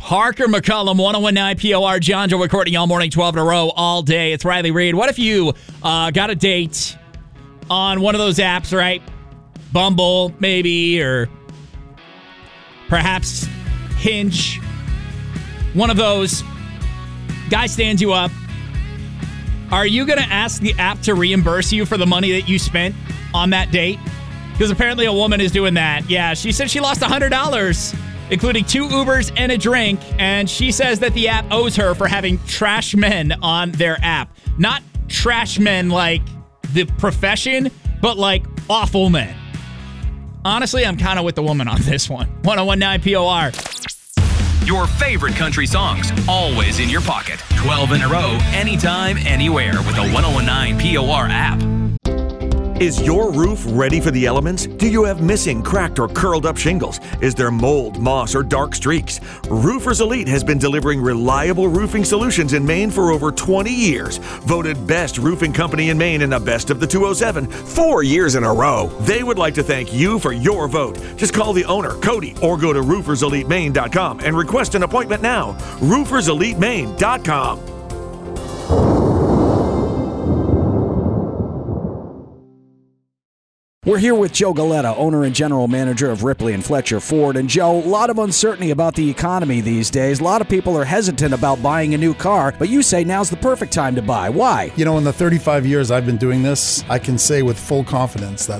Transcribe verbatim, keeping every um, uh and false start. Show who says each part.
Speaker 1: Parker McCollum, one oh one point nine P O R. John Joe recording all morning, twelve in a row, all day. It's Riley Reid. What if you uh, got a date on one of those apps, right? Bumble, maybe, or perhaps Hinge. One of those. Guy stands you up. Are you going to ask the app to reimburse you for the money that you spent on that date? Because apparently a woman is doing that. Yeah, she said she lost one hundred dollars, including two Ubers and a drink, and she says that the app owes her for having trash men on their app. Not trash men like the profession, but like awful men. Honestly, I'm kind of with the woman on this one. one oh one point nine P O R.
Speaker 2: Your favorite country songs, always in your pocket. twelve in a row, anytime, anywhere with the one oh one point nine P O R app.
Speaker 3: Is your roof ready for the elements? Do you have missing, cracked, or curled up shingles? Is there mold, moss, or dark streaks? Roofers Elite has been delivering reliable roofing solutions in Maine for over twenty years. Voted best roofing company in Maine in the best of the two oh seven, four years in a row. They would like to thank you for your vote. Just call the owner, Cody, or go to roofers elite maine dot com and request an appointment now. roofers elite maine dot com.
Speaker 4: We're here with Joe Galetta, owner and general manager of Ripley and Fletcher Ford. And Joe, a lot of uncertainty about the economy these days. A lot of people are hesitant about buying a new car, but you say now's the perfect time to buy. Why?
Speaker 5: You know, in the thirty-five years I've been doing this, I can say with full confidence that